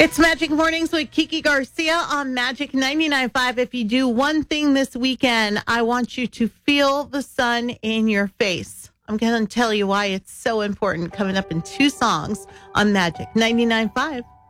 It's Magic Mornings with Kiki Garcia on Magic 99.5. If you do one thing this weekend, I want you to feel the sun in your face. I'm going to tell you why it's so important coming up in two songs on Magic 99.5.